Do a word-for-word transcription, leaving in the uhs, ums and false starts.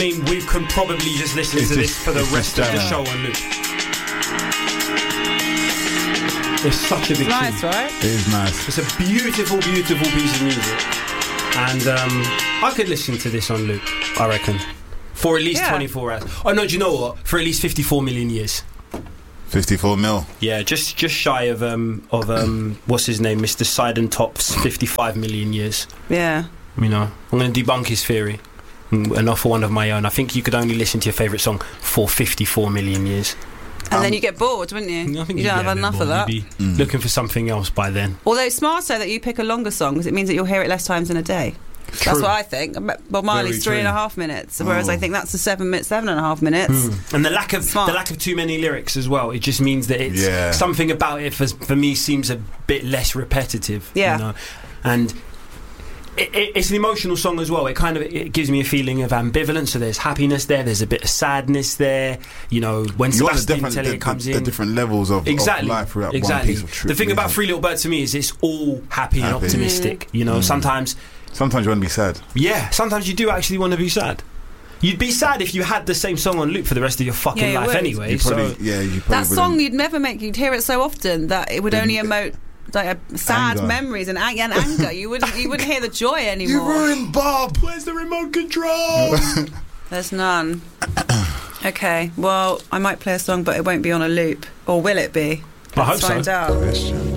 I mean, we can probably just listen It's to just- this for the it's rest just of the jam. show on loop. It's such a big Nice, tune. right? It is nice. It's a beautiful, beautiful piece of music. And um, I could listen to this on loop, I reckon. For at least Yeah. twenty-four hours. Oh, no, do you know what? For at least fifty-four million years. fifty-four mil. Yeah, just just shy of, um, of um, what's his name? Mister Sidentop's fifty-five million years. Yeah. You know, I'm going to debunk his theory and and offer one of my own. I think you could only listen to your favourite song for fifty-four million years. And Um, then you get bored, wouldn't you? I think you don't get have a bit enough bored. of that. You'd be Mm. looking for something else by then. Although it's smarter that you pick a longer song because it means that you'll hear it less times in a day. That's True. what I think. Bob Marley's Very three and a true. half minutes, whereas Oh. I think that's a seven minute, seven and a half minutes. Mm. And the lack of Smart. the lack of too many lyrics as well. It just means that it's Yeah. something about it for, for me seems a bit less repetitive. Yeah. You know? And it, it, it's an emotional song as well. It kind of it gives me a feeling of ambivalence. So there's happiness there. There's a bit of sadness there. You know, when You want the Sebastian different, Tellier the, comes the, in. the different levels of, Exactly. of life throughout exactly. one piece of tr- The thing about music. Three Little Bird to me is it's all happy, and Happy. optimistic. You know, Mm. sometimes, Sometimes you want to be sad. yeah, sometimes you do actually want to be sad. You'd be sad if you had the same song on loop for the rest of your fucking Yeah, you life would. anyway. You probably, so yeah, you probably That song wouldn't- you'd never make. You'd hear it so often that it would Didn't- only emote like a sad Anger. memories and, ang- and anger. You wouldn't. You wouldn't hear the joy You anymore. ruined Bob. where's the remote control? There's none. Okay. Well, I might play a song, but it won't be on a loop, or will it be? I hope Let's so. find out. Question.